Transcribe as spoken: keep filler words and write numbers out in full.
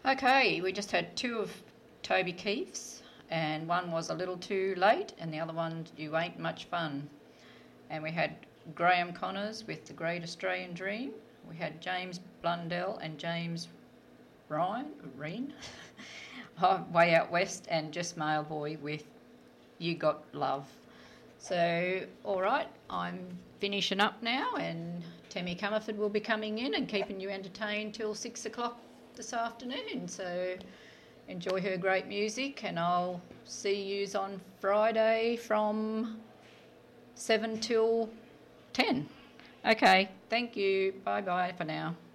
Okay, we just had two of Toby Keith's, and one was A Little Too Late, and the other one, You Ain't Much Fun. And we had Graham Connors with The Great Australian Dream. We had James Blundell and James Ryan, Reen, Way Out West, and Just Mailboy with You Got Love. So, all right, I'm finishing up now, and Tammy Comerford will be coming in and keeping you entertained till six o'clock this afternoon. So enjoy her great music, and I'll see yous on Friday from seven till ten. Okay, thank you. Bye-bye for now.